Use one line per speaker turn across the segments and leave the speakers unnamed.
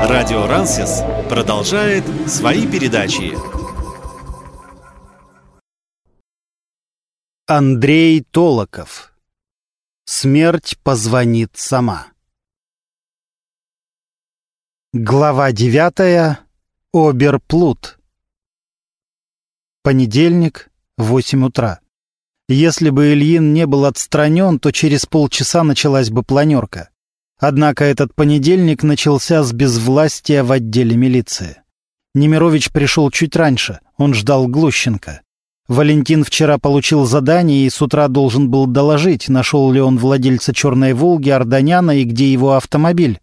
Радио Рансис продолжает свои передачи.
Андрей Толоков. Смерть позвонит сама. Глава 9. Оберплут. Понедельник, 8 утра. Если бы Ильин не был отстранен, то через полчаса началась бы планерка. Однако этот понедельник начался с безвластия в отделе милиции. Немирович пришел чуть раньше, он ждал Глущенко. Валентин вчера получил задание и с утра должен был доложить, нашел ли он владельца «Черной Волги» Арданяна и где его автомобиль.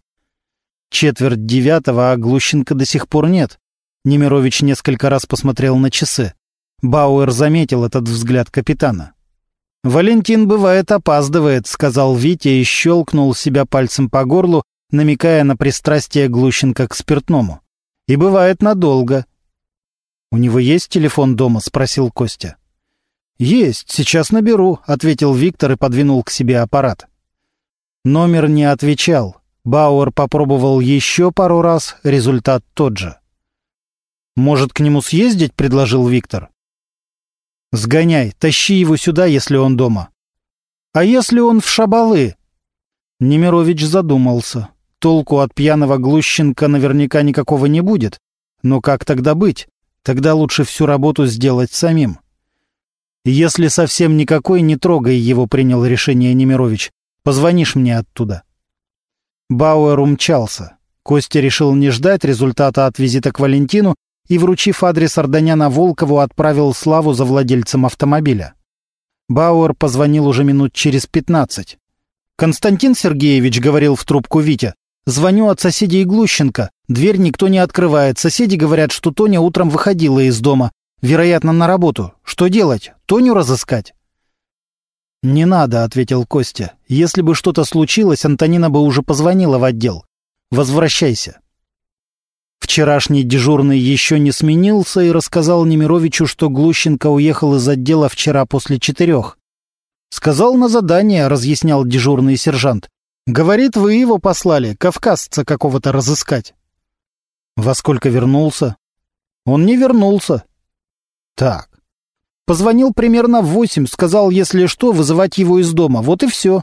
8:45, а Глущенко до сих пор нет. Немирович несколько раз посмотрел на часы. Бауэр заметил этот взгляд капитана. «Валентин, бывает, опаздывает», — сказал Витя и щелкнул себя пальцем по горлу, намекая на пристрастие Глущенко к спиртному. «И бывает надолго». «У него есть телефон дома?» — спросил Костя. «Есть, сейчас наберу», — ответил Виктор и подвинул к себе аппарат. Номер не отвечал. Бауэр попробовал еще пару раз, результат тот же. «Может, к нему съездить?» — предложил Виктор. «Сгоняй, тащи его сюда, если он дома». «А если он в Шабалы?» Немирович задумался. Толку от пьяного Глущенко наверняка никакого не будет. Но как тогда быть? Тогда лучше всю работу сделать самим. «Если совсем никакой, не трогай его», — принял решение Немирович. «Позвонишь мне оттуда». Бауэр умчался. Костя решил не ждать результата от визита к Валентину и, вручив адрес Арданяна Волкову, отправил Славу за владельцем автомобиля. Бауэр позвонил уже минут через 15. «Константин Сергеевич», — говорил в трубку Витя, — «звоню от соседей Глущенко. Дверь никто не открывает. Соседи говорят, что Тоня утром выходила из дома. Вероятно, на работу. Что делать? Тоню разыскать?» «Не надо», — ответил Костя. «Если бы что-то случилось, Антонина бы уже позвонила в отдел. Возвращайся». Вчерашний дежурный еще не сменился и рассказал Немировичу, что Глущенко уехал из отдела вчера после 4. «Сказал на задание», — разъяснял дежурный сержант. «Говорит, вы его послали, кавказца какого-то разыскать». «Во сколько вернулся?» «Он не вернулся». «Так». «Позвонил примерно в 8, сказал, если что, вызывать его из дома. Вот и все».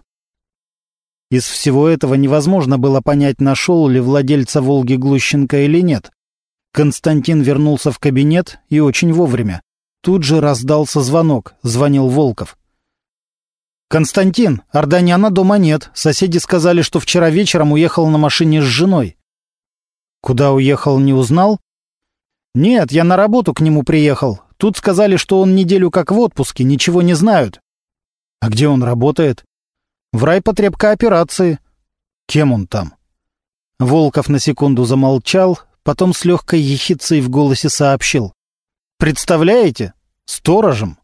Из всего этого невозможно было понять, нашел ли владельца «Волги» Глущенко или нет. Константин вернулся в кабинет и очень вовремя. Тут же раздался звонок. Звонил Волков. «Константин, Арданяна дома нет. Соседи сказали, что вчера вечером уехал на машине с женой». «Куда уехал, не узнал?» «Нет, я на работу к нему приехал. Тут сказали, что он неделю как в отпуске, ничего не знают». «А где он работает?» «В райпотребкооперации». «Кем он там?» Волков на секунду замолчал, потом с легкой ехидцей в голосе сообщил. «Представляете? Сторожем».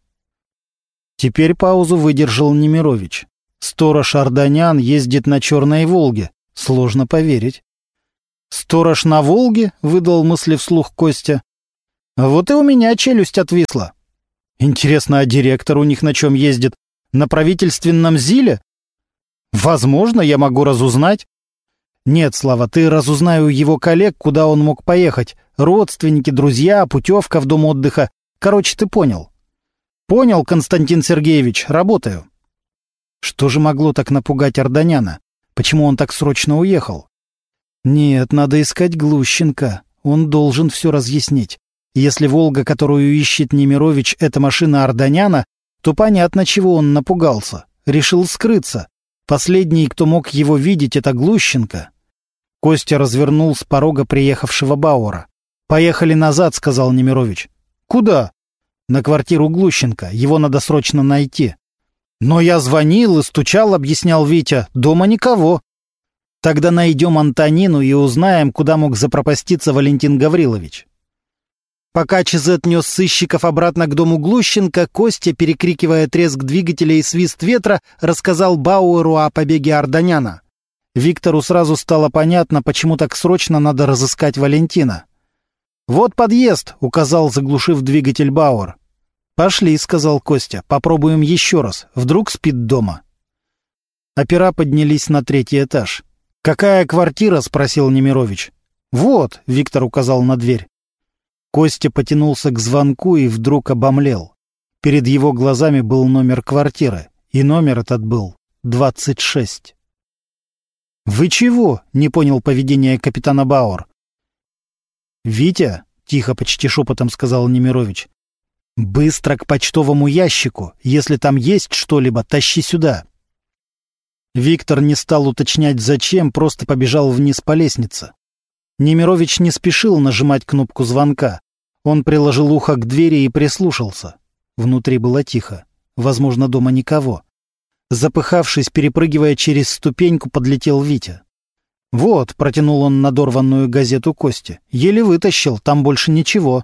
Теперь паузу выдержал Немирович. «Сторож Арданян ездит на «Черной Волге». Сложно поверить». «Сторож на Волге?» — выдал мысли вслух Костя. «Вот и у меня челюсть отвисла. Интересно, а директор у них на чем ездит? На правительственном ЗИЛе? Возможно, я могу разузнать». «Нет, Слава, ты разузнай у его коллег, куда он мог поехать. Родственники, друзья, путевка в дом отдыха. Короче, ты понял». «Понял, Константин Сергеевич, работаю». Что же могло так напугать Арданяна? Почему он так срочно уехал? Нет, надо искать Глущенко. Он должен все разъяснить. Если «Волга», которую ищет Немирович, это машина Арданяна, то понятно, чего он напугался. Решил скрыться. Последний, кто мог его видеть, это Глущенко. Костя развернул с порога приехавшего Бауэра. «Поехали назад», — сказал Немирович. «Куда?» «На квартиру Глущенко. Его надо срочно найти». «Но я звонил и стучал», — объяснял Витя. «Дома никого». «Тогда найдем Антонину и узнаем, куда мог запропаститься Валентин Гаврилович». Пока ЧЗ нес сыщиков обратно к дому Глущенко, Костя, перекрикивая треск двигателя и свист ветра, рассказал Бауэру о побеге Арданяна. Виктору сразу стало понятно, почему так срочно надо разыскать Валентина. «Вот подъезд», — указал, заглушив двигатель, Бауэр. «Пошли», — сказал Костя, — «попробуем еще раз. Вдруг спит дома». Опера поднялись на 3-й этаж. «Какая квартира?» — спросил Немирович. «Вот», — Виктор указал на дверь. Костя потянулся к звонку и вдруг обомлел. Перед его глазами был номер квартиры, и номер этот был 26. «Вы чего?» — не понял поведения капитана Бауэр. «Витя», — тихо, почти шепотом сказал Немирович, — «быстро к почтовому ящику. Если там есть что-либо, тащи сюда». Виктор не стал уточнять зачем, просто побежал вниз по лестнице. Немирович не спешил нажимать кнопку звонка. Он приложил ухо к двери и прислушался. Внутри было тихо. Возможно, дома никого. Запыхавшись, перепрыгивая через ступеньку, подлетел Витя. «Вот», — протянул он надорванную газету Косте, — «еле вытащил, там больше ничего».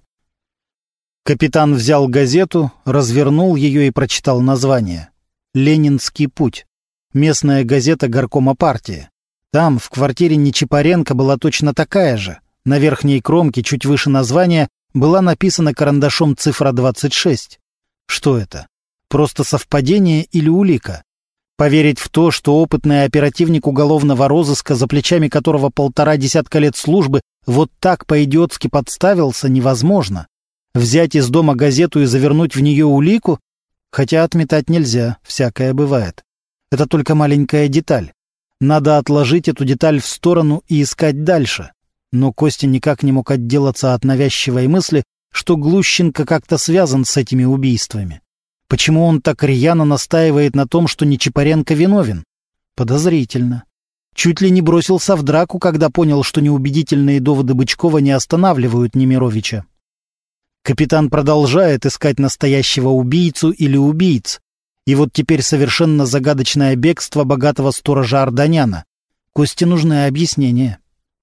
Капитан взял газету, развернул ее и прочитал название. «Ленинский путь». Местная газета горкома партии. Там, в квартире Нечипаренко, была точно такая же. На верхней кромке, чуть выше названия, была написана карандашом цифра 26. Что это? Просто совпадение или улика? Поверить в то, что опытный оперативник уголовного розыска, за плечами которого 1,5 десятка лет службы, вот так по-идиотски подставился, невозможно. Взять из дома газету и завернуть в нее улику? Хотя отметать нельзя, всякое бывает. Это только маленькая деталь. Надо отложить эту деталь в сторону и искать дальше. Но Костя никак не мог отделаться от навязчивой мысли, что Глущенко как-то связан с этими убийствами. Почему он так рьяно настаивает на том, что Нечипаренко виновен? Подозрительно. Чуть ли не бросился в драку, когда понял, что неубедительные доводы Бычкова не останавливают Немировича. Капитан продолжает искать настоящего убийцу или убийц. И вот теперь совершенно загадочное бегство богатого сторожа Арданяна. Косте нужны объяснения.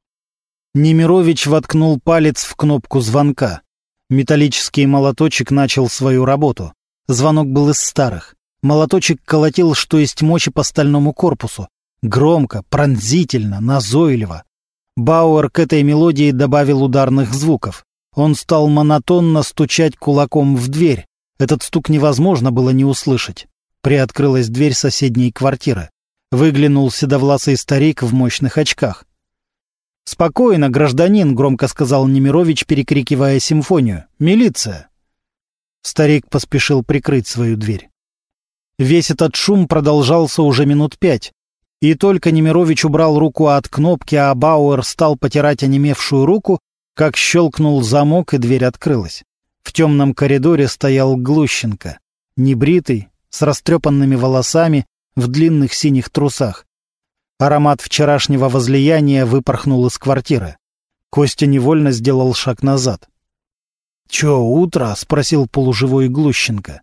Немирович воткнул палец в кнопку звонка. Металлический молоточек начал свою работу. Звонок был из старых. Молоточек колотил, что есть мочи, по стальному корпусу. Громко, пронзительно, назойливо. Бауэр к этой мелодии добавил ударных звуков. Он стал монотонно стучать кулаком в дверь. Этот стук невозможно было не услышать. Приоткрылась дверь соседней квартиры. Выглянул седовласый старик в мощных очках. «Спокойно, гражданин», — громко сказал Немирович, перекрикивая симфонию. «Милиция!» Старик поспешил прикрыть свою дверь. Весь этот шум продолжался уже минут 5. И только Немирович убрал руку от кнопки, а Бауэр стал потирать онемевшую руку, как щелкнул замок, и дверь открылась. В темном коридоре стоял Глущенко. Небритый, с растрепанными волосами, в длинных синих трусах. Аромат вчерашнего возлияния выпорхнул из квартиры. Костя невольно сделал шаг назад. «Чё, утро?» — спросил полуживой Глущенко.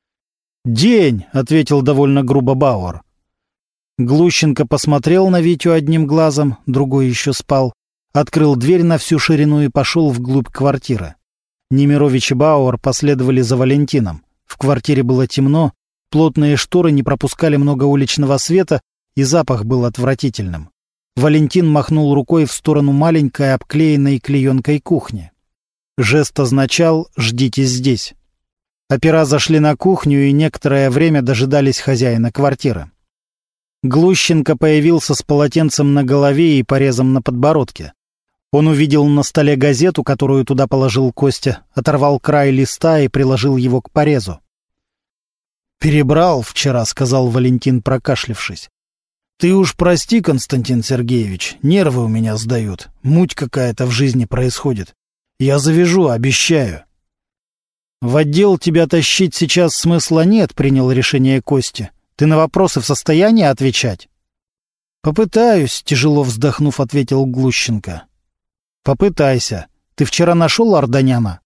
«День», — ответил довольно грубо Бауэр. Глущенко посмотрел на Витю одним глазом, другой еще спал, открыл дверь на всю ширину и пошел вглубь квартиры. Немирович и Бауэр последовали за Валентином. В квартире было темно, плотные шторы не пропускали много уличного света, и запах был отвратительным. Валентин махнул рукой в сторону маленькой, обклеенной клеенкой кухни. Жест означал «ждите здесь». Опера зашли на кухню и некоторое время дожидались хозяина квартиры. Глущенко появился с полотенцем на голове и порезом на подбородке. Он увидел на столе газету, которую туда положил Костя, оторвал край листа и приложил его к порезу. «Перебрал вчера», — сказал Валентин, прокашлявшись. «Ты уж прости, Константин Сергеевич, нервы у меня сдают, муть какая-то в жизни происходит. Я завяжу, обещаю». «В отдел тебя тащить сейчас смысла нет», — принял решение Костя. «Ты на вопросы в состоянии отвечать?» «Попытаюсь», — тяжело вздохнув, ответил Глущенко. «Попытайся. Ты вчера нашел Арданяна?»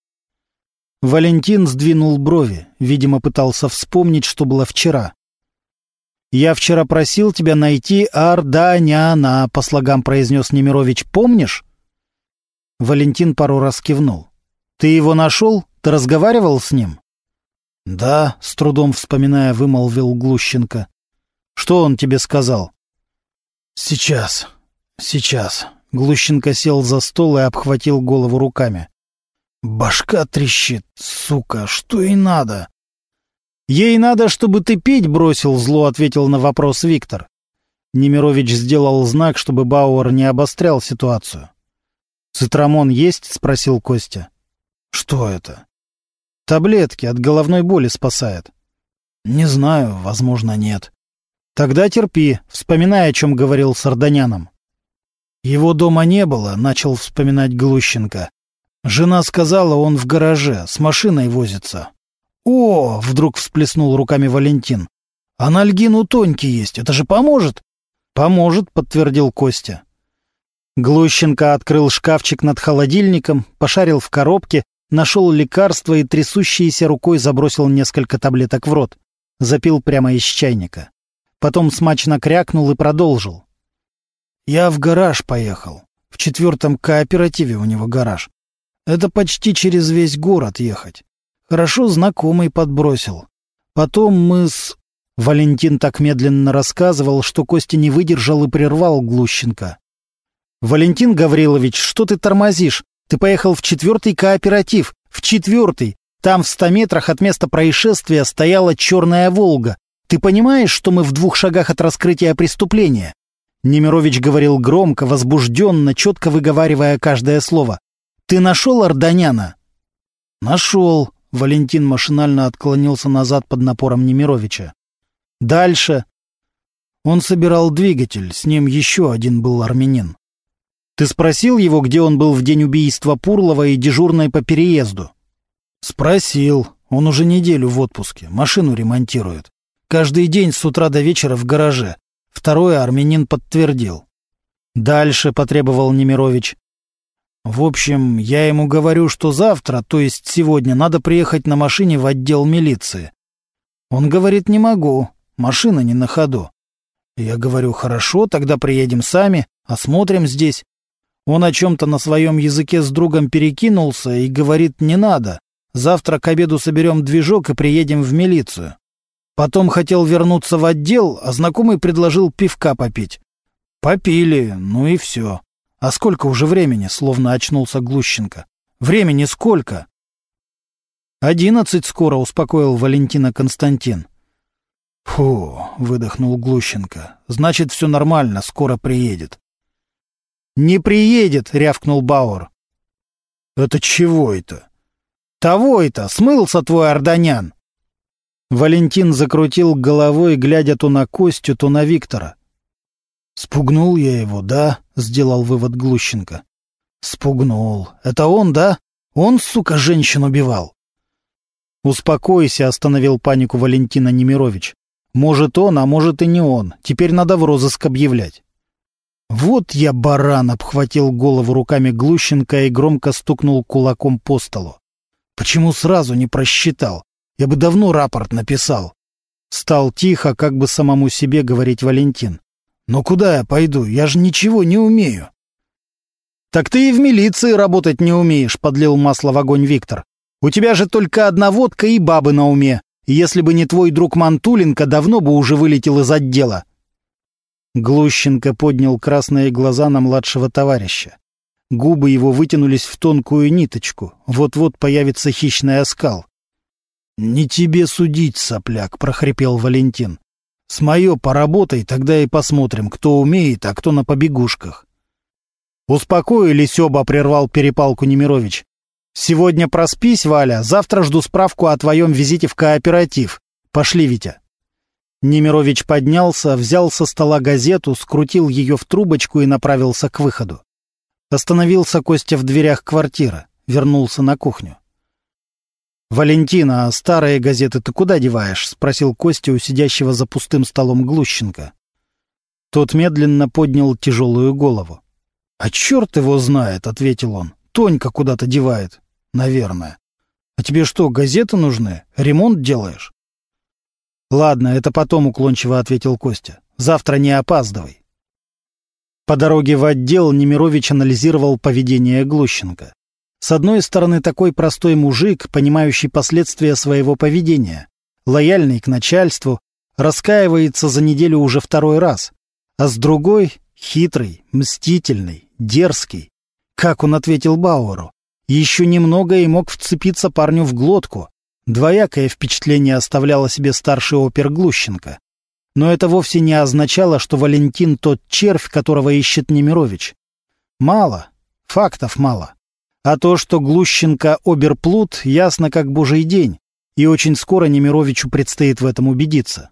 Валентин сдвинул брови, видимо, пытался вспомнить, что было вчера. «Я вчера просил тебя найти Арданяна», — по слогам произнес Немирович. «Помнишь?» Валентин пару раз кивнул. «Ты его нашел? Ты разговаривал с ним?» «Да», — с трудом вспоминая, вымолвил Глущенко. «Что он тебе сказал?» «Сейчас. Глущенко сел за стол и обхватил голову руками. «Башка трещит, сука, что ей надо?» «Ей надо, чтобы ты пить бросил», — зло ответил на вопрос Виктор. Немирович сделал знак, чтобы Бауэр не обострял ситуацию. «Цитрамон есть?» — спросил Костя. «Что это?» «Таблетки от головной боли спасает». «Не знаю, возможно, нет». «Тогда терпи, вспоминай, о чем говорил с Арданяном». «Его дома не было», — начал вспоминать Глущенко. «Жена сказала, он в гараже, с машиной возится». «О!» — вдруг всплеснул руками Валентин. «Анальгин у Тоньки есть, это же поможет?» «Поможет», — подтвердил Костя. Глущенко открыл шкафчик над холодильником, пошарил в коробке, нашел лекарство и трясущейся рукой забросил несколько таблеток в рот. Запил прямо из чайника. Потом смачно крякнул и продолжил. «Я в гараж поехал. В 4-м кооперативе у него гараж. Это почти через весь город ехать. Хорошо знакомый подбросил. Потом мы с...» Валентин так медленно рассказывал, что Костя не выдержал и прервал Глущенко. «Валентин Гаврилович, что ты тормозишь? Ты поехал в 4-й кооператив. В 4-й. Там в 100 метрах от места происшествия стояла черная «Волга». Ты понимаешь, что мы в 2 шагах от раскрытия преступления?» Немирович говорил громко, возбужденно, четко выговаривая каждое слово. «Ты нашел Арданяна?» «Нашел». Валентин машинально отклонился назад под напором Немировича. «Дальше». Он собирал двигатель, с ним еще один был армянин. «Ты спросил его, где он был в день убийства Пурлова и дежурной по переезду?» «Спросил. Он уже неделю в отпуске, машину ремонтирует. Каждый день с утра до вечера в гараже. Второе армянин подтвердил». «Дальше», — потребовал Немирович. «В общем, я ему говорю, что завтра, то есть сегодня, надо приехать на машине в отдел милиции. Он говорит, не могу, машина не на ходу. Я говорю, хорошо, тогда приедем сами, осмотрим здесь. Он о чем-то на своем языке с другом перекинулся и говорит, не надо. Завтра к обеду соберем движок и приедем в милицию. Потом хотел вернуться в отдел, а знакомый предложил пивка попить. Попили, ну и все. А сколько уже времени?» — словно очнулся Глущенко. «Времени сколько?» 11 скоро», — успокоил Валентина Константин. «Фу», — выдохнул Глущенко. «Значит, все нормально, скоро приедет». «Не приедет», — рявкнул Бауэр. «Это чего это?» «Того это! Смылся твой Арданян!» Валентин закрутил головой, глядя то на Костю, то на Виктора. «Спугнул я его, да?» — сделал вывод Глущенко. «Спугнул. Это он, да? Он, сука, женщин убивал?» «Успокойся», — остановил панику Валентина Немирович. «Может он, а может и не он. Теперь надо в розыск объявлять». «Вот я баран!» — обхватил голову руками Глущенко и громко стукнул кулаком по столу. «Почему сразу не просчитал? Я бы давно рапорт написал». Стал тихо, как бы самому себе говорить Валентин. «Но куда я пойду? Я же ничего не умею». «Так ты и в милиции работать не умеешь», — подлил масло в огонь Виктор. «У тебя же только одна водка и бабы на уме. И если бы не твой друг Мантуленко, давно бы уже вылетел из отдела». Глущенко поднял красные глаза на младшего товарища. Губы его вытянулись в тонкую ниточку. Вот-вот появится хищный оскал. «Не тебе судить, сопляк», — прохрипел Валентин. «С моё поработай, тогда и посмотрим, кто умеет, а кто на побегушках». «Успокоились оба», — прервал перепалку Немирович. «Сегодня проспись, Валя, завтра жду справку о твоем визите в кооператив. Пошли, Витя». Немирович поднялся, взял со стола газету, скрутил ее в трубочку и направился к выходу. Остановился Костя в дверях квартиры, вернулся на кухню. «Валентина, а старые газеты ты куда деваешь?» — спросил Костя у сидящего за пустым столом Глущенко. Тот медленно поднял тяжелую голову. «А черт его знает», — ответил он. «Тонька куда-то девает, наверное. А тебе что, газеты нужны? Ремонт делаешь?» «Ладно, это потом», — уклончиво ответил Костя. «Завтра не опаздывай». По дороге в отдел Немирович анализировал поведение Глущенко. С одной стороны, такой простой мужик, понимающий последствия своего поведения, лояльный к начальству, раскаивается за неделю уже второй раз. А с другой — хитрый, мстительный, дерзкий. Как он ответил Бауэру? Еще немного и мог вцепиться парню в глотку. Двоякое впечатление оставлял о себе старший опер Глущенко. Но это вовсе не означало, что Валентин тот червь, которого ищет Немирович. Мало. Фактов мало. А то, что Глущенко оберплут, ясно как божий день, и очень скоро Немировичу предстоит в этом убедиться.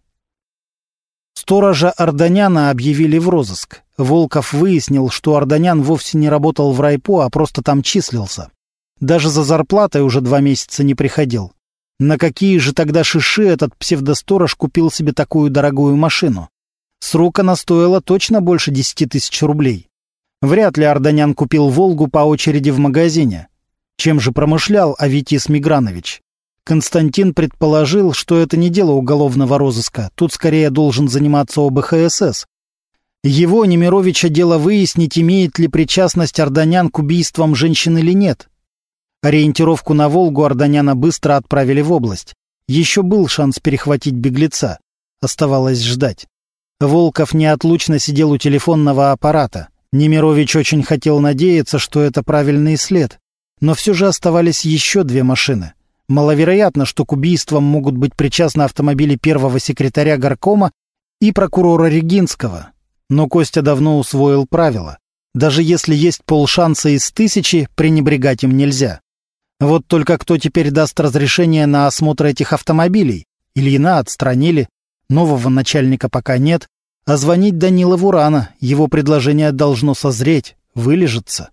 Сторожа Арданяна объявили в розыск. Волков выяснил, что Арданян вовсе не работал в райпо, а просто там числился. Даже за зарплатой уже 2 месяца не приходил. На какие же тогда шиши этот псевдосторож купил себе такую дорогую машину? С рук она стоила точно больше 10 тысяч рублей. Вряд ли Арданян купил «Волгу» по очереди в магазине. Чем же промышлял Аветис Мигранович? Константин предположил, что это не дело уголовного розыска, тут скорее должен заниматься ОБХСС. Его, Немировича, дело выяснить, имеет ли причастность Арданян к убийствам женщин или нет. Ориентировку на «Волгу» Арданяна быстро отправили в область. Еще был шанс перехватить беглеца. Оставалось ждать. Волков неотлучно сидел у телефонного аппарата. Немирович очень хотел надеяться, что это правильный след. Но все же оставались еще 2 машины. Маловероятно, что к убийствам могут быть причастны автомобили первого секретаря горкома и прокурора Регинского. Но Костя давно усвоил правило. Даже если есть полшанса из 1000, пренебрегать им нельзя. Вот только кто теперь даст разрешение на осмотр этих автомобилей? Ильина отстранили, нового начальника пока нет, а звонить Данилову рано, его предложение должно созреть, вылежаться.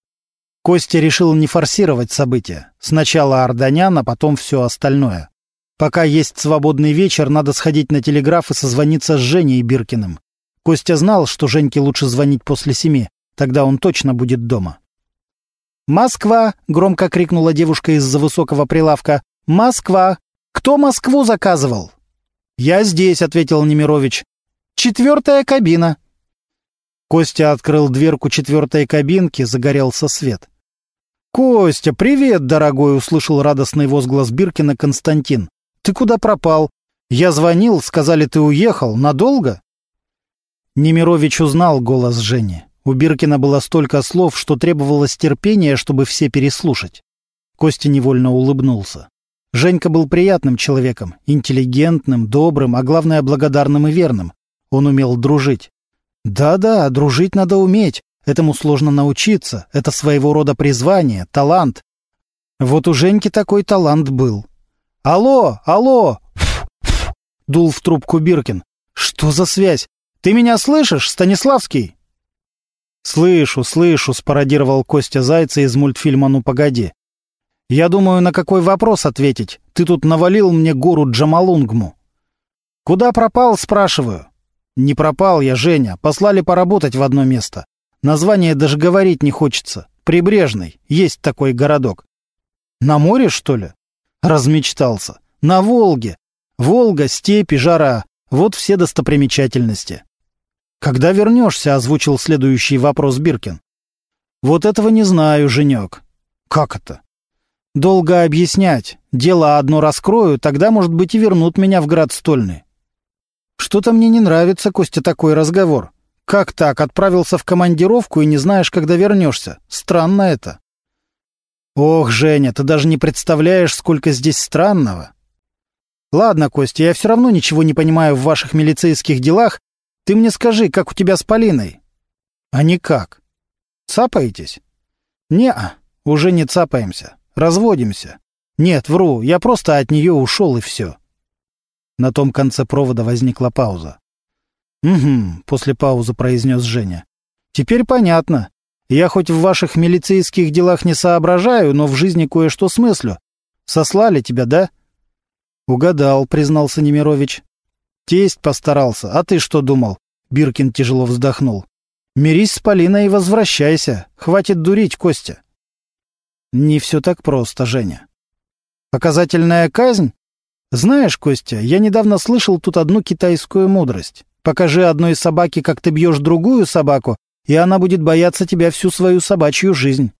Костя решил не форсировать события. Сначала Арданян, а потом все остальное. Пока есть свободный вечер, надо сходить на телеграф и созвониться с Женей Биркиным. Костя знал, что Женьке лучше звонить после 7, тогда он точно будет дома. «Москва!» — громко крикнула девушка из-за высокого прилавка. «Москва! Кто Москву заказывал?» «Я здесь», — ответил Немирович. 4-я кабина». Костя открыл дверку 4-й кабинки, загорелся свет. «Костя, привет, дорогой!» — услышал радостный возглас Биркина Константин. «Ты куда пропал? Я звонил, сказали, ты уехал. Надолго?» Немирович узнал голос Жени. У Биркина было столько слов, что требовалось терпения, чтобы все переслушать. Костя невольно улыбнулся. Женька был приятным человеком, интеллигентным, добрым, а главное, благодарным и верным. Он умел дружить. Да-да, дружить надо уметь. Этому сложно научиться. Это своего рода призвание, талант. Вот у Женьки такой талант был. «Алло, алло!» — дул в трубку Биркин. «Что за связь? Ты меня слышишь, Станиславский?» «Слышу, слышу», — спародировал Костя Зайца из мультфильма «Ну, погоди». «Я думаю, на какой вопрос ответить. Ты тут навалил мне гору Джамалунгму». «Куда пропал?» — спрашиваю. «Не пропал я, Женя. Послали поработать в одно место. Название даже говорить не хочется. Прибрежный. Есть такой городок». «На море, что ли?» Размечтался. «На Волге. Волга, степи, жара. Вот все достопримечательности». «Когда вернешься?» — озвучил следующий вопрос Биркин. «Вот этого не знаю, Женек». «Как это?» «Долго объяснять. Дело одно раскрою, тогда, может быть, и вернут меня в град стольный». «Что-то мне не нравится, Костя, такой разговор. Как так? Отправился в командировку и не знаешь, когда вернешься? Странно это». «Ох, Женя, ты даже не представляешь, сколько здесь странного». «Ладно, Костя, я все равно ничего не понимаю в ваших милицейских делах. Ты мне скажи, как у тебя с Полиной?» «А никак». «Цапаетесь?» «Не-а, уже не цапаемся. Разводимся». «Нет, вру, я просто от нее ушел и все». На том конце провода возникла пауза. «Угу», — после паузы произнес Женя. «Теперь понятно. Я хоть в ваших милицейских делах не соображаю, но в жизни кое-что смыслю. Сослали тебя, да?» «Угадал», — признался Немирович. «Тесть постарался. А ты что думал?» Биркин тяжело вздохнул. «Мирись с Полиной и возвращайся. Хватит дурить, Костя». «Не все так просто, Женя». «Показательная казнь? Знаешь, Костя, я недавно слышал тут одну китайскую мудрость. Покажи одной собаке, как ты бьешь другую собаку, и она будет бояться тебя всю свою собачью жизнь».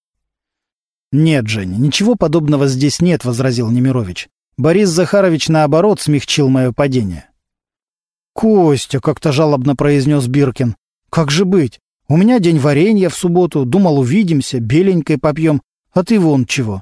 «Нет, Женя, ничего подобного здесь нет», — возразил Немирович. «Борис Захарович, наоборот, смягчил мое падение». «Костя», — как-то жалобно произнес Биркин, — «как же быть? У меня день варенья в субботу, думал, увидимся, беленькой попьем, а ты вон чего».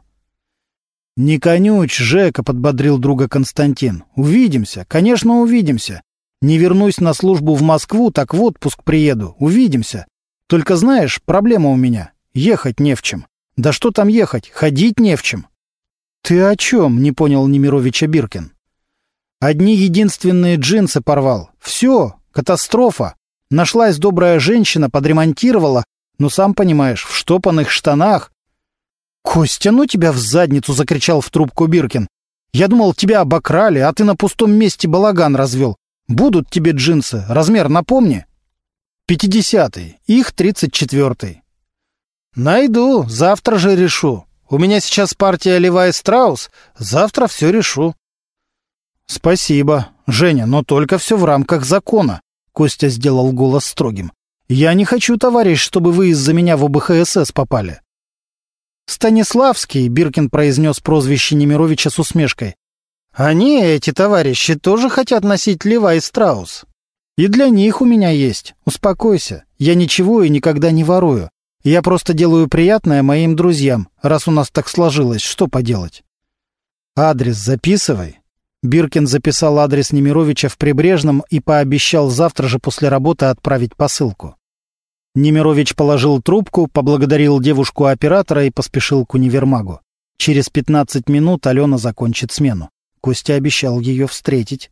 «Не конючь, Жека», — подбодрил друга Константин. «Увидимся, конечно, увидимся. Не вернусь на службу в Москву, так в отпуск приеду. Увидимся. Только знаешь, проблема у меня. Ехать не в чем. Да что там ехать, ходить не в чем. Ты о чем? Не понял Немировича Биркин. Одни единственные джинсы порвал. Все, катастрофа. Нашлась добрая женщина, подремонтировала. Ну, сам понимаешь, в штопанных штанах. «Костя, ну тебя в задницу!» — закричал в трубку Биркин. «Я думал, тебя обокрали, а ты на пустом месте балаган развел. Будут тебе джинсы. Размер напомни». 50-й, их 34-й. «Найду, завтра же решу. У меня сейчас партия Levi Strauss, завтра все решу». «Спасибо, Женя, но только все в рамках закона», — Костя сделал голос строгим. «Я не хочу, товарищ, чтобы вы из-за меня в ОБХСС попали». «Станиславский», — Биркин произнес прозвище Немировича с усмешкой. «Они, эти товарищи, тоже хотят носить Levi Strauss. И для них у меня есть. Успокойся, я ничего и никогда не ворую. Я просто делаю приятное моим друзьям, раз у нас так сложилось, что поделать». «Адрес записывай». Биркин записал адрес Немировича в Прибрежном и пообещал завтра же после работы отправить посылку. Немирович положил трубку, поблагодарил девушку-оператора и поспешил к универмагу. Через 15 минут Алена закончит смену. Костя обещал ее встретить.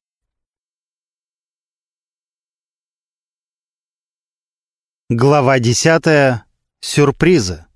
Глава 10. Сюрпризы.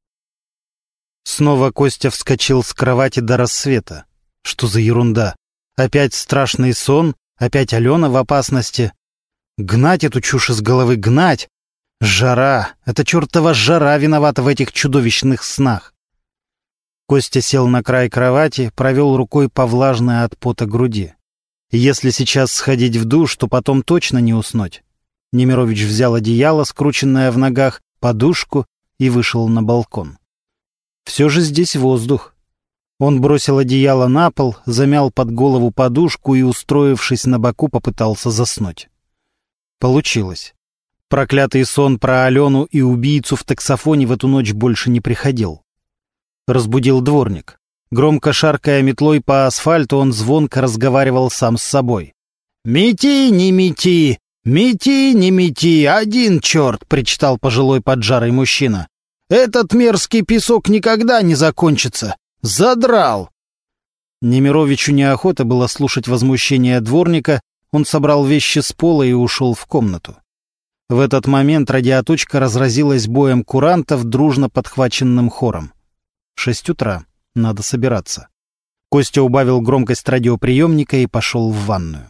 Снова Костя вскочил с кровати до рассвета. Что за ерунда? Опять страшный сон? Опять Алена в опасности? Гнать эту чушь из головы, гнать! Жара! Эта чертова жара виновата в этих чудовищных снах. Костя сел на край кровати, провел рукой по влажной от пота груди. Если сейчас сходить в душ, то потом точно не уснуть. Немирович взял одеяло, скрученное в ногах, подушку и вышел на балкон. Все же здесь воздух. Он бросил одеяло на пол, замял под голову подушку и, устроившись на боку, попытался заснуть. Получилось. Проклятый сон про Алену и убийцу в таксофоне в эту ночь больше не приходил. Разбудил дворник. Громко шаркая метлой по асфальту, он звонко разговаривал сам с собой. «Мети, не мети! Мети, не мети! Один черт!» — причитал пожилой поджарый мужчина. «Этот мерзкий песок никогда не закончится! Задрал!» Немировичу неохота было слушать возмущение дворника, он собрал вещи с пола и ушел в комнату. В этот момент радиоточка разразилась боем курантов, дружно подхваченным хором. 6 утра. Надо собираться. Костя убавил громкость радиоприемника и пошел в ванную.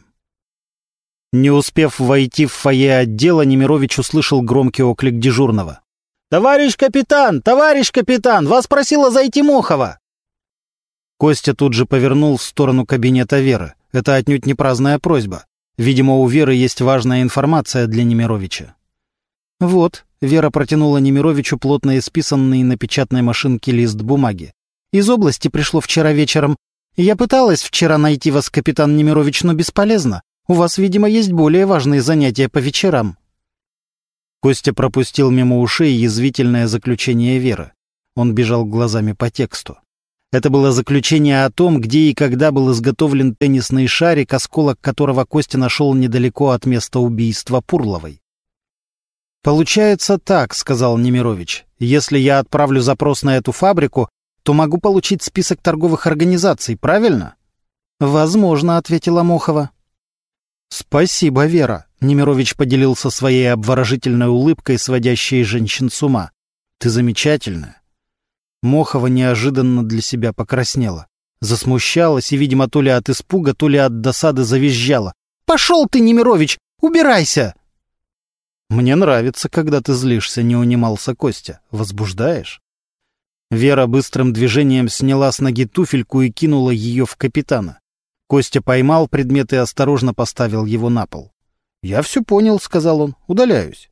Не успев войти в фойе отдела, Немирович услышал громкий оклик дежурного. «Товарищ капитан! Товарищ капитан! Вас просила зайти Мохова!» Костя тут же повернул в сторону кабинета Веры. Это отнюдь не праздная просьба. Видимо, у Веры есть важная информация для Немировича. «Вот», — Вера протянула Немировичу плотно исписанный на печатной машинке лист бумаги. «Из области пришло вчера вечером. Я пыталась вчера найти вас, капитан Немирович, но бесполезно. У вас, видимо, есть более важные занятия по вечерам». Костя пропустил мимо ушей язвительное заключение Веры. Он бежал глазами по тексту. Это было заключение о том, где и когда был изготовлен теннисный шарик, осколок которого Костя нашел недалеко от места убийства Пурловой. «Получается так», — сказал Немирович. «Если я отправлю запрос на эту фабрику, то могу получить список торговых организаций, правильно?» «Возможно», — ответила Мохова. «Спасибо, Вера», — Немирович поделился своей обворожительной улыбкой, сводящей женщин с ума. «Ты замечательная». Мохова неожиданно для себя покраснела. Засмущалась и, видимо, то ли от испуга, то ли от досады завизжала. «Пошел ты, Немирович! Убирайся!» «Мне нравится, когда ты злишься», — не унимался Костя. «Возбуждаешь?» Вера быстрым движением сняла с ноги туфельку и кинула ее в капитана. Костя поймал предмет и осторожно поставил его на пол. «Я все понял», — сказал он. «Удаляюсь».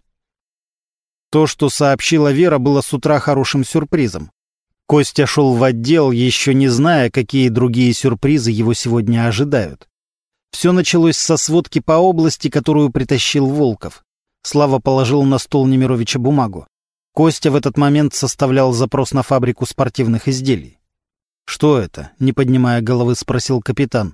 То, что сообщила Вера, было с утра хорошим сюрпризом. Костя шел в отдел, еще не зная, какие другие сюрпризы его сегодня ожидают. Все началось со сводки по области, которую притащил Волков. Слава положил на стол Немировича бумагу. Костя в этот момент составлял запрос на фабрику спортивных изделий. «Что это?» — не поднимая головы, спросил капитан.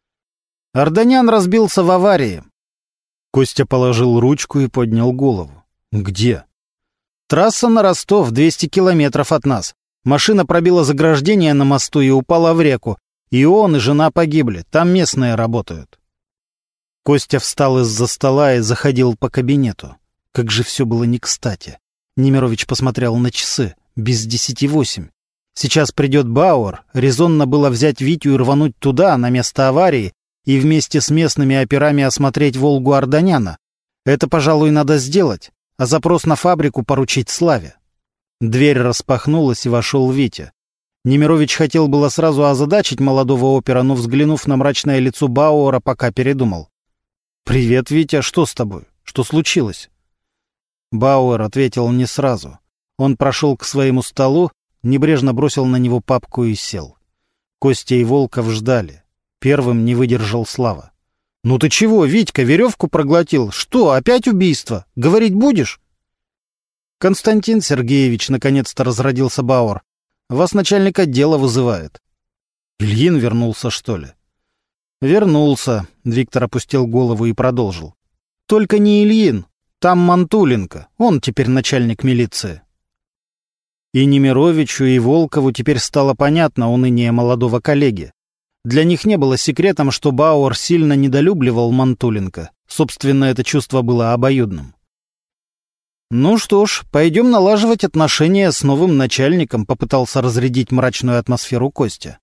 «Арданян разбился в аварии». Костя положил ручку и поднял голову. «Где?» Трасса на Ростов, 200 километров от нас. Машина пробила заграждение на мосту и упала в реку. И он, и жена погибли. Там местные работают. Костя встал из-за стола и заходил по кабинету. Как же все было не кстати. Немирович посмотрел на часы. Без 10:08. Сейчас придет Бауэр. Резонно было взять Витю и рвануть туда, на место аварии, и вместе с местными операми осмотреть «Волгу» Арданяна. Это, пожалуй, надо сделать, а запрос на фабрику поручить Славе. Дверь распахнулась, и вошел Витя. Немирович хотел было сразу озадачить молодого опера, но, взглянув на мрачное лицо Бауэра, пока передумал. «Привет, Витя, что с тобой? Что случилось?» Бауэр ответил не сразу. Он прошел к своему столу, небрежно бросил на него папку и сел. Костя и Волков ждали. Первым не выдержал Слава. «Ну ты чего, Витька, веревку проглотил? Что, опять убийство? Говорить будешь?» «Константин Сергеевич», — наконец-то разродился Бауэр, — «вас начальник отдела вызывает». «Ильин вернулся, что ли?» «Вернулся», — Виктор опустил голову и продолжил. «Только не Ильин, там Мантуленко, он теперь начальник милиции». И Немировичу, и Волкову теперь стало понятно уныние молодого коллеги. Для них не было секретом, что Бауэр сильно недолюбливал Мантуленко. Собственно, это чувство было обоюдным. «Ну что ж, пойдем налаживать отношения с новым начальником», — попытался разрядить мрачную атмосферу Костя.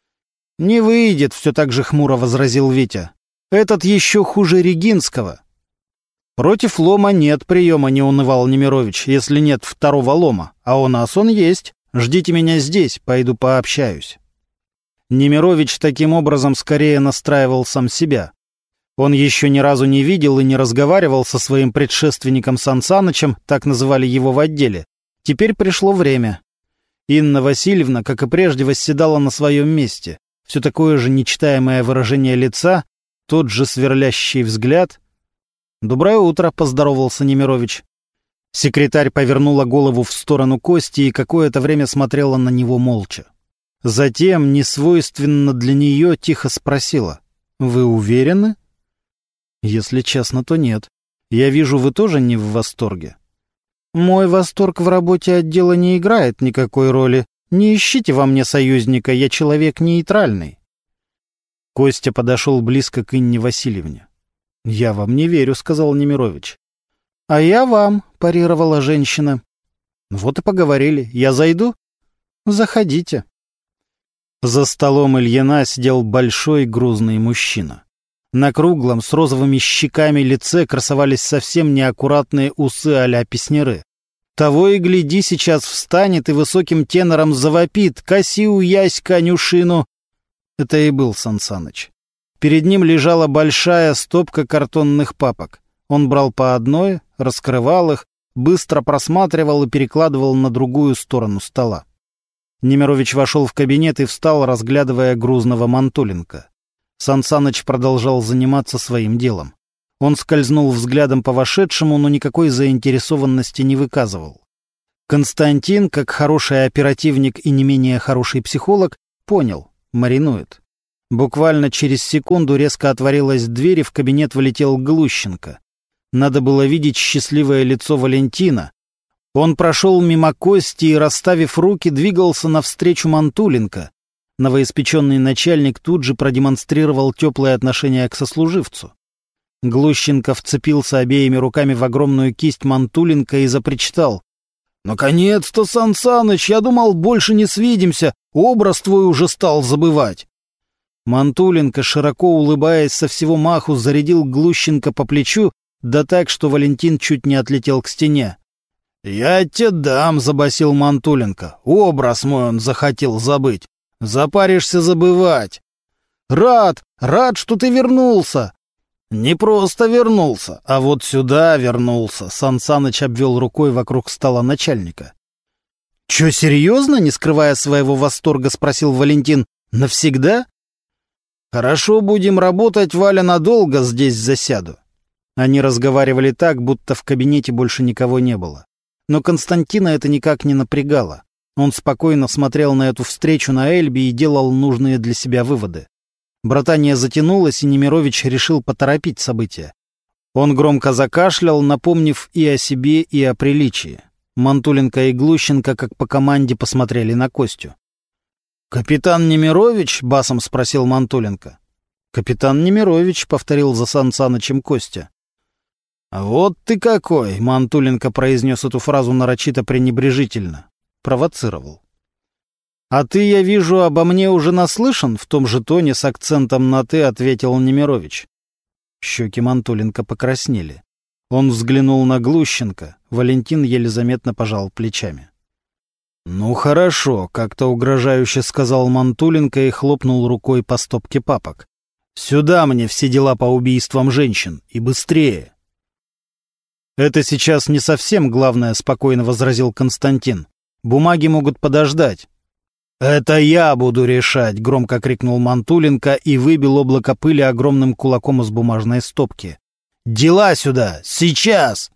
«Не выйдет», — все так же хмуро возразил Витя. «Этот еще хуже Регинского». «Против лома нет приема», — не унывал Немирович, «если нет второго лома. А у нас он есть. Ждите меня здесь, пойду пообщаюсь». Немирович таким образом скорее настраивал сам себя. Он еще ни разу не видел и не разговаривал со своим предшественником Сан Санычем, так называли его в отделе. Теперь пришло время. Инна Васильевна, как и прежде, восседала на своем месте. Все такое же нечитаемое выражение лица, тот же сверлящий взгляд. «Доброе утро», — поздоровался Немирович. Секретарь повернула голову в сторону Кости и какое-то время смотрела на него молча. Затем, несвойственно для нее, тихо спросила: «Вы уверены?» «Если честно, то нет. Я вижу, вы тоже не в восторге». «Мой восторг в работе отдела не играет никакой роли. Не ищите во мне союзника, я человек нейтральный». Костя подошел близко к Инне Васильевне. «Я вам не верю», — сказал Немирович. «А я вам», — парировала женщина. «Вот и поговорили. Я зайду?» «Заходите». За столом Ильина сидел большой грузный мужчина. На круглом, с розовыми щеками лице красовались совсем неаккуратные усы а-ля песняры. Того и гляди, сейчас встанет и высоким тенором завопит: «Коси уясь конюшину!» Это и был Сан Саныч. Перед ним лежала большая стопка картонных папок. Он брал по одной, раскрывал их, быстро просматривал и перекладывал на другую сторону стола. Немирович вошел в кабинет и встал, разглядывая грузного Мантуленко. Сан Саныч продолжал заниматься своим делом. Он скользнул взглядом по вошедшему, но никакой заинтересованности не выказывал. Константин, как хороший оперативник и не менее хороший психолог, понял — маринует. Буквально через секунду резко отворилась дверь, и в кабинет влетел Глущенко. Надо было видеть счастливое лицо Валентина. Он прошел мимо Кости и, расставив руки, двигался навстречу Мантуленко. Новоиспеченный начальник тут же продемонстрировал теплое отношение к сослуживцу. Глущенко вцепился обеими руками в огромную кисть Мантуленко и запричитал: «Наконец-то, Сан Саныч, я думал, больше не свидимся, образ твой уже стал забывать». Мантуленко, широко улыбаясь, со всего маху зарядил Глущенко по плечу, да так, что Валентин чуть не отлетел к стене. «Я тебе дам», — забасил Мантуленко. «Образ мой он захотел забыть. Запаришься забывать». «Рад, что ты вернулся». «Не просто вернулся, а вот сюда вернулся», — Сан Саныч обвел рукой вокруг стола начальника. «Чё, серьезно?» — не скрывая своего восторга, спросил Валентин. «Навсегда?» «Хорошо будем работать, Валя, надолго здесь засяду». Они разговаривали так, будто в кабинете больше никого не было. Но Константина это никак не напрягало. Он спокойно смотрел на эту встречу на Эльбе и делал нужные для себя выводы. Братание затянулось, и Немирович решил поторопить события. Он громко закашлял, напомнив и о себе, и о приличии. Мантуленко и Глущенко, как по команде, посмотрели на Костю. «Капитан Немирович?» — басом спросил Мантуленко. «Капитан Немирович», — повторил за Сан Санычем Костя. «Вот ты какой!» — Мантуленко произнес эту фразу нарочито пренебрежительно. Провоцировал. «А ты, я вижу, обо мне уже наслышан?» — в том же тоне с акцентом на «ты» ответил Немирович. Щеки Мантуленко покраснели. Он взглянул на Глущенко. Валентин еле заметно пожал плечами. «Ну хорошо», — как-то угрожающе сказал Мантуленко и хлопнул рукой по стопке папок. «Сюда мне все дела по убийствам женщин. И быстрее!» «Это сейчас не совсем главное», — спокойно возразил Константин. «Бумаги могут подождать». «Это я буду решать», — громко крикнул Мантуленко и выбил облако пыли огромным кулаком из бумажной стопки. «Дела сюда! Сейчас!»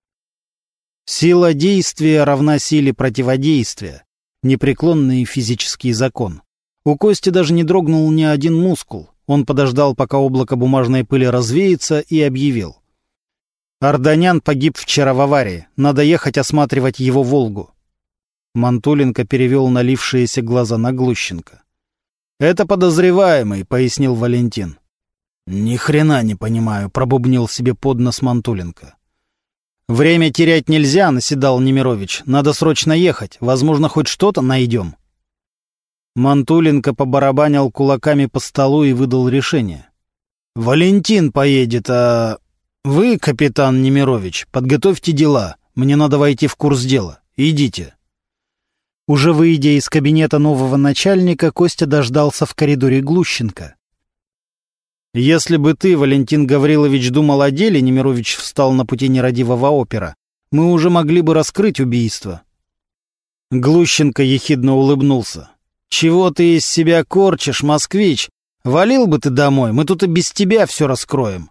Сила действия равна силе противодействия. Непреклонный физический закон. У Кости даже не дрогнул ни один мускул. Он подождал, пока облако бумажной пыли развеется, и объявил. «Арданян погиб вчера в аварии. Надо ехать осматривать его «Волгу». Мантуленко перевел налившиеся глаза на Глущенко. «Это подозреваемый», — пояснил Валентин. «Ни хрена не понимаю», — пробубнил себе под нос Мантуленко. «Время терять нельзя», — наседал Немирович. «Надо срочно ехать. Возможно, хоть что-то найдем». Мантуленко побарабанил кулаками по столу и выдал решение. «Валентин поедет, а вы, капитан Немирович, подготовьте дела. Мне надо войти в курс дела. Идите». Уже выйдя из кабинета нового начальника, Костя дождался в коридоре Глущенко. «Если бы ты, Валентин Гаврилович, думал о деле», — Немирович встал на пути нерадивого опера, «мы уже могли бы раскрыть убийство». Глущенко ехидно улыбнулся. «Чего ты из себя корчишь, москвич? Валил бы ты домой, мы тут и без тебя все раскроем».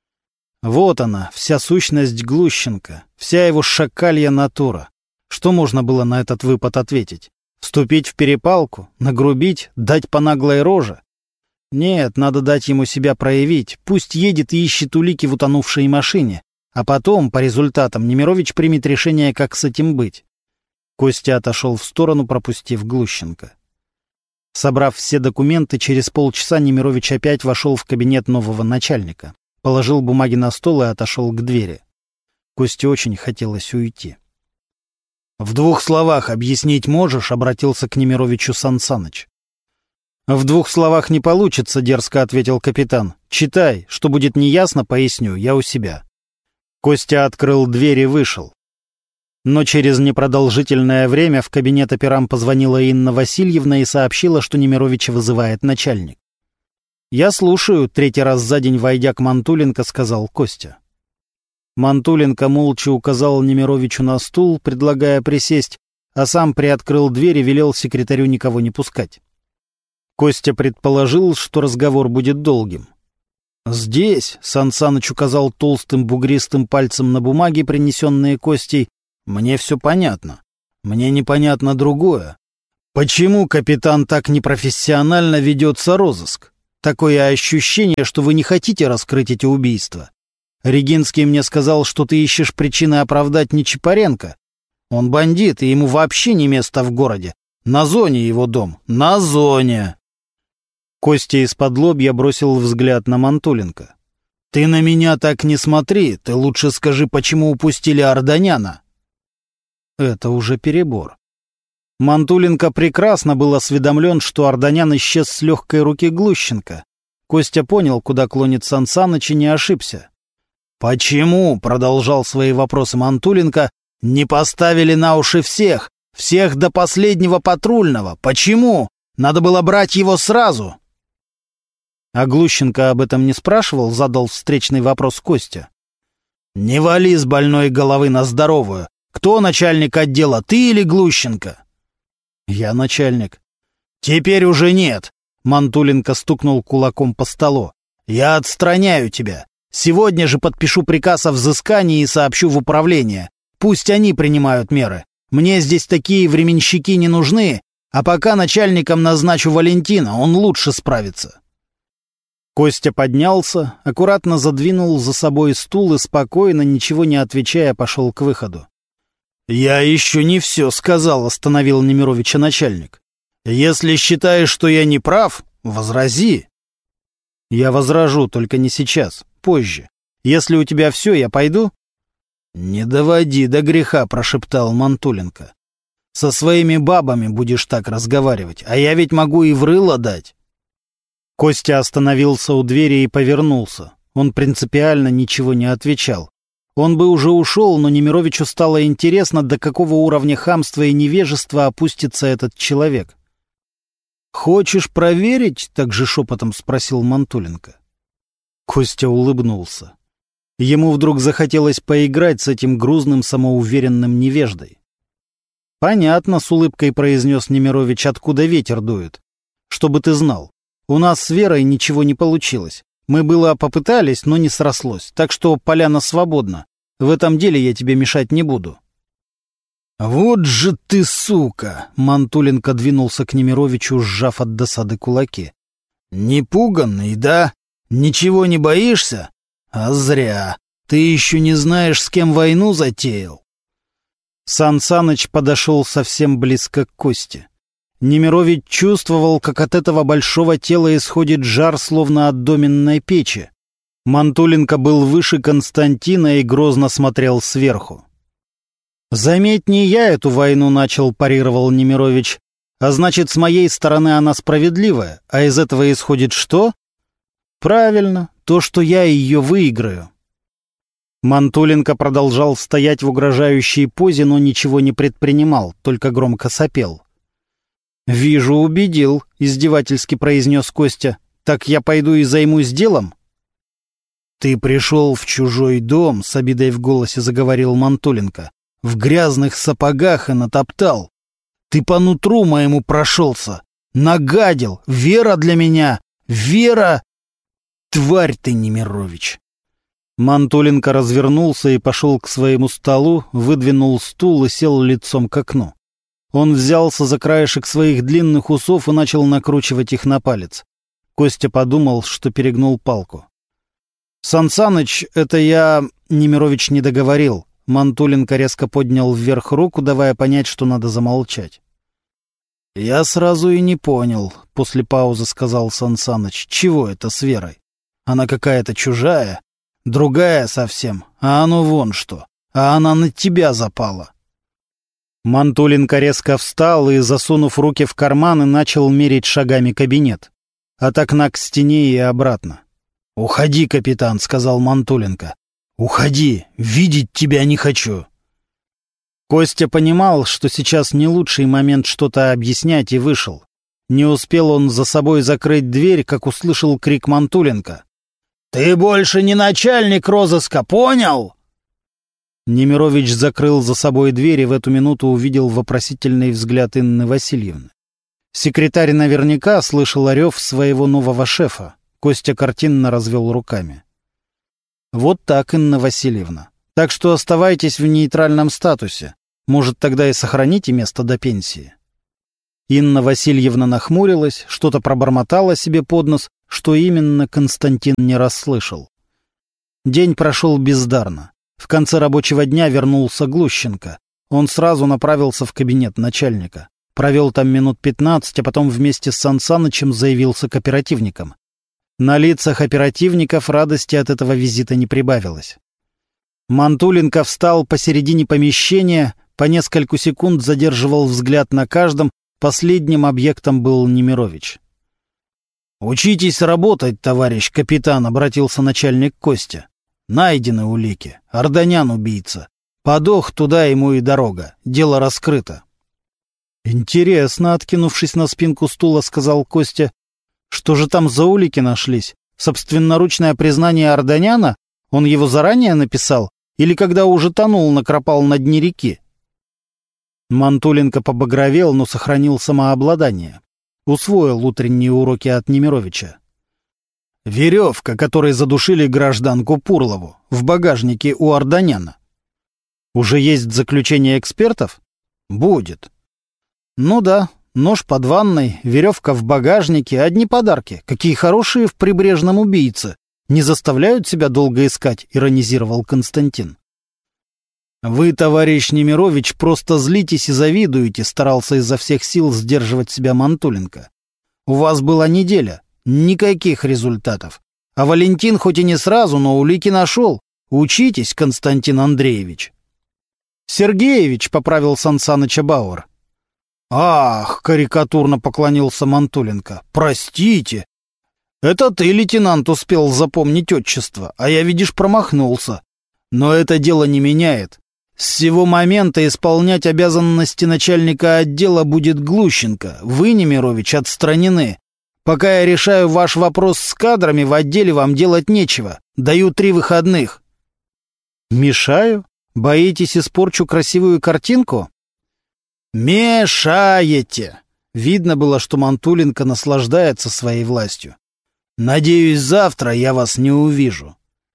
Вот она, вся сущность Глущенко, вся его шакалья натура. Что можно было на этот выпад ответить? Вступить в перепалку? Нагрубить? Дать по наглой роже? Нет, надо дать ему себя проявить. Пусть едет и ищет улики в утонувшей машине. А потом, по результатам, Немирович примет решение, как с этим быть. Костя отошел в сторону, пропустив Глущенко. Собрав все документы, через полчаса Немирович опять вошел в кабинет нового начальника. Положил бумаги на стол и отошел к двери. Косте очень хотелось уйти. «В 2 словах объяснить можешь?» — обратился к Немировичу Сан Саныч. «В 2 словах не получится», — дерзко ответил капитан. «Читай. Что будет неясно, поясню. Я у себя». Костя открыл дверь и вышел. Но через непродолжительное время в кабинет операм позвонила Инна Васильевна и сообщила, что Немировича вызывает начальник. «Я слушаю», — 3-й раз за день, войдя к Мантуленко, сказал Костя. Мантуленко молча указал Немировичу на стул, предлагая присесть, а сам приоткрыл дверь и велел секретарю никого не пускать. Костя предположил, что разговор будет долгим. «Здесь», — Сан Саныч указал толстым бугристым пальцем на бумаги, принесенные Костей, — «мне все понятно. Мне непонятно другое. Почему, капитан, так непрофессионально ведется розыск? Такое ощущение, что вы не хотите раскрыть эти убийства. Регинский мне сказал, что ты ищешь причины оправдать Нечипаренко. Он бандит, и ему вообще не место в городе. На зоне его дом. На зоне!» Костя из-подлобья бросил взгляд на Мантуленко. «Ты на меня так не смотри. Ты лучше скажи, почему упустили Арданяна?» Это уже перебор. Мантуленко прекрасно был осведомлен, что Арданян исчез с легкой руки Глущенко. Костя понял, куда клонит Сан Саныч, и не ошибся. «Почему?» — продолжал свои вопросы Мантуленко. «Не поставили на уши всех? Всех до последнего патрульного? Почему? Надо было брать его сразу!» А Глущенко об этом не спрашивал, задал встречный вопрос Костя. «Не вали с больной головы на здоровую. Кто начальник отдела, ты или Глущенко?» «Я начальник». «Теперь уже нет!» — Мантуленко стукнул кулаком по столу. «Я отстраняю тебя. Сегодня же подпишу приказ о взыскании и сообщу в управление. Пусть они принимают меры. Мне здесь такие временщики не нужны, а пока начальником назначу Валентина, он лучше справится». Костя поднялся, аккуратно задвинул за собой стул и спокойно, ничего не отвечая, пошел к выходу. «Я еще не все сказал», — остановил Немировича начальник. «Если считаешь, что я не прав, возрази». «Я возражу, только не сейчас, позже. Если у тебя все, я пойду?» «Не доводи до греха», — прошептал Мантуленко. «Со своими бабами будешь так разговаривать, а я ведь могу и в рыло дать». Костя остановился у двери и повернулся. Он принципиально ничего не отвечал. Он бы уже ушел, но Немировичу стало интересно, до какого уровня хамства и невежества опустится этот человек. «Хочешь проверить?» — так же шепотом спросил Мантуленко. Костя улыбнулся. Ему вдруг захотелось поиграть с этим грузным самоуверенным невеждой. «Понятно», — с улыбкой произнес Немирович, — «откуда ветер дует? Чтобы ты знал, у нас с Верой ничего не получилось. Мы было попытались, но не срослось, так что поляна свободна. В этом деле я тебе мешать не буду». «Вот же ты, сука!» — Мантуленко двинулся к Немировичу, сжав от досады кулаки. «Непуганный, да? Ничего не боишься? А зря. Ты еще не знаешь, с кем войну затеял». Сан Саныч подошел совсем близко к Косте. Немирович чувствовал, как от этого большого тела исходит жар, словно от доменной печи. Мантуленко был выше Константина и грозно смотрел сверху. «Заметь, не я эту войну начал», — парировал Немирович. «А значит, с моей стороны она справедливая. А из этого исходит что?» «Правильно, то, что я ее выиграю». Мантуленко продолжал стоять в угрожающей позе, но ничего не предпринимал, только громко сопел. «Вижу, убедил», — издевательски произнес Костя. «Так я пойду и займусь делом?» «Ты пришел в чужой дом», — с обидой в голосе заговорил Мантуленко. «В грязных сапогах и натоптал. Ты по нутру моему прошелся. Нагадил. Вера для меня. Вера! Тварь ты, Немирович!» Мантуленко развернулся и пошел к своему столу, выдвинул стул и сел лицом к окну. Он взялся за краешек своих длинных усов и начал накручивать их на палец. Костя подумал, что перегнул палку. «Сан Саныч, это я...» — Немирович не договорил. Мантуленко резко поднял вверх руку, давая понять, что надо замолчать. «Я сразу и не понял», — после паузы сказал Сан Саныч. «Чего это с Верой? Она какая-то чужая, другая совсем, а оно вон что, а она на тебя запала». Мантуленко резко встал и, засунув руки в карманы, начал мерить шагами кабинет. От окна к стене и обратно. «Уходи, капитан», — сказал Мантуленко. «Уходи, видеть тебя не хочу». Костя понимал, что сейчас не лучший момент что-то объяснять, и вышел. Не успел он за собой закрыть дверь, как услышал крик Мантуленко. «Ты больше не начальник розыска, понял?» Немирович закрыл за собой дверь и в эту минуту увидел вопросительный взгляд Инны Васильевны. Секретарь наверняка слышал рев своего нового шефа. Костя картинно развел руками. «Вот так, Инна Васильевна. Так что оставайтесь в нейтральном статусе. Может, тогда и сохраните место до пенсии». Инна Васильевна нахмурилась, что-то пробормотала себе под нос, что именно Константин не расслышал. День прошел бездарно. В конце рабочего дня вернулся Глущенко. Он сразу направился в кабинет начальника. Провел там минут 15, а потом вместе с Сан Санычем заявился к оперативникам. На лицах оперативников радости от этого визита не прибавилось. Мантуленко встал посередине помещения, по нескольку секунд задерживал взгляд на каждом, последним объектом был Немирович. «Учитесь работать, товарищ капитан», — обратился начальник Костя. «Найдены улики. Арданян убийца. Подох, туда ему и дорога. Дело раскрыто». «Интересно», — откинувшись на спинку стула, сказал Костя. «Что же там за улики нашлись? Собственноручное признание Арданяна? Он его заранее написал? Или когда уже тонул, накропал на дне реки?» Мантуленко побагровел, но сохранил самообладание. Усвоил утренние уроки от Немировича. «Веревка, которой задушили гражданку Пурлову, в багажнике у Арданяна». «Уже есть заключение экспертов?» «Будет». «Ну да, нож под ванной, веревка в багажнике, одни подарки. Какие хорошие в прибрежном убийце. Не заставляют себя долго искать», — иронизировал Константин. «Вы, товарищ Немирович, просто злитесь и завидуете», — старался изо всех сил сдерживать себя Мантуленко. «У вас была неделя. Никаких результатов. А Валентин хоть и не сразу, но улики нашел. Учитесь, Константин Андреевич». «Сергеевич», — поправил Сансаныча Бауэр. «Ах», — карикатурно поклонился Мантуленко, — «простите. Это ты, лейтенант, успел запомнить отчество, а я, видишь, промахнулся. Но это дело не меняет. С сего момента исполнять обязанности начальника отдела будет Глущенко. Вы, Немирович, отстранены. Пока я решаю ваш вопрос с кадрами, в отделе вам делать нечего. Даю 3 выходных». «Мешаю? Боитесь, испорчу красивую картинку?» «Мешаете!» Видно было, что Мантуленко наслаждается своей властью. «Надеюсь, завтра я вас не увижу».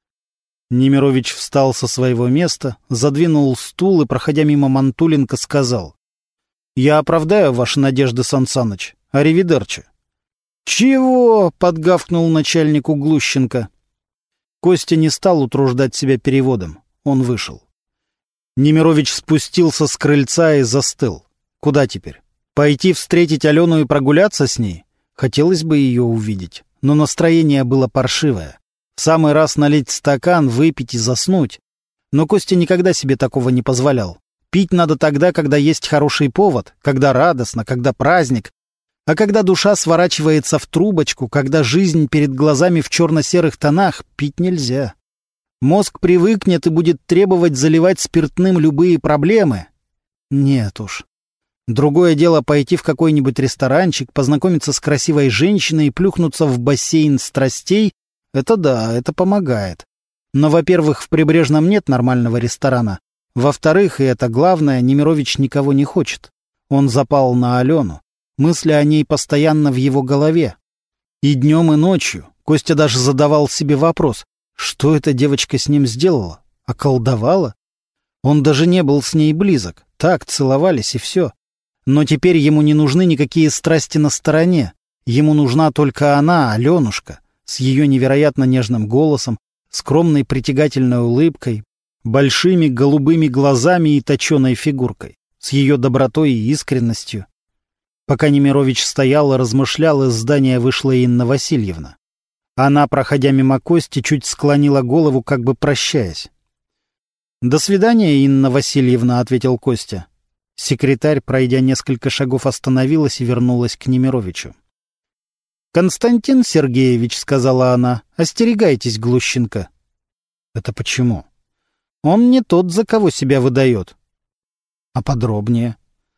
Немирович встал со своего места, задвинул стул и, проходя мимо Мантуленко, сказал: «Я оправдаю ваши надежды, Сансаныч. Аривидерчи». «Чего?» — подгавкнул начальнику Глущенко. Костя не стал утруждать себя переводом. Он вышел. Немирович спустился с крыльца и застыл. Куда теперь? Пойти встретить Алену и прогуляться с ней? Хотелось бы ее увидеть, но настроение было паршивое. В самый раз налить стакан, выпить и заснуть. Но Костя никогда себе такого не позволял. Пить надо тогда, когда есть хороший повод, когда радостно, когда праздник. А когда душа сворачивается в трубочку, когда жизнь перед глазами в черно-серых тонах, пить нельзя. Мозг привыкнет и будет требовать заливать спиртным любые проблемы. Нет уж. Другое дело пойти в какой-нибудь ресторанчик, познакомиться с красивой женщиной и плюхнуться в бассейн страстей. Это да, это помогает. Но, во-первых, в Прибрежном нет нормального ресторана. Во-вторых, и это главное, Немирович никого не хочет. Он запал на Алену. Мысли о ней постоянно в его голове. И днем, и ночью. Костя даже задавал себе вопрос, что эта девочка с ним сделала? Околдовала? Он даже не был с ней близок. Так, целовались и все. Но теперь ему не нужны никакие страсти на стороне. Ему нужна только она, Аленушка, с ее невероятно нежным голосом, скромной притягательной улыбкой, большими голубыми глазами и точеной фигуркой, с ее добротой и искренностью. Пока Немирович стоял и размышлял, из здания вышла Инна Васильевна. Она, проходя мимо Кости, чуть склонила голову, как бы прощаясь. «До свидания, Инна Васильевна», — ответил Костя. Секретарь, пройдя несколько шагов, остановилась и вернулась к Немировичу. «Константин Сергеевич», — сказала она, — «остерегайтесь Глущенко». «Это почему?» «Он не тот, за кого себя выдает». «А подробнее?»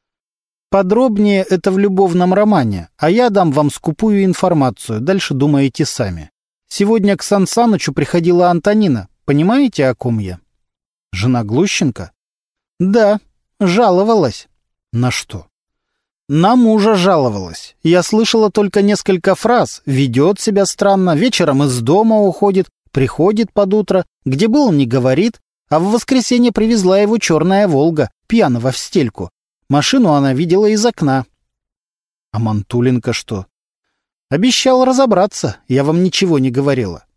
«Подробнее — это в любовном романе, а я дам вам скупую информацию, дальше думаете сами. Сегодня к Сансанычу приходила Антонина, понимаете, о ком я?» «Жена Глущенко?» «Да, жаловалась». «На что?» «На мужа жаловалась. Я слышала только несколько фраз. Ведет себя странно, вечером из дома уходит, приходит под утро, где был, не говорит, а в воскресенье привезла его черная «Волга», пьяного в стельку. Машину она видела из окна». «А Мантуленко что?» «Обещал разобраться, я вам ничего не говорила.